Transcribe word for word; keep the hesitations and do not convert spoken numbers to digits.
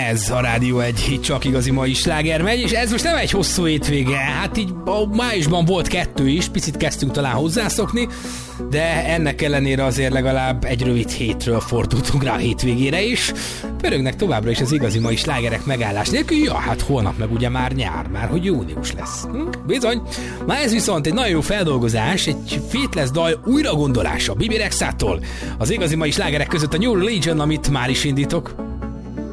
Ez a Rádió egy, itt csak igazi mai sláger megy, és ez most nem egy hosszú hétvége, hát így a májusban volt kettő is, picit kezdtünk talán hozzászokni, de ennek ellenére azért legalább egy rövid hétről fordultunk rá a hétvégére is. Pörögnek továbbra is az igazi mai slágerek megállás nélkül, ja, hát holnap meg ugye már nyár, már hogy június lesz. Hm? Bizony. Na ez viszont egy nagyon jó feldolgozás, egy Faithless dal újragondolása Bibi Rexától. Az igazi mai slágerek között a New Religion, amit már is indítok.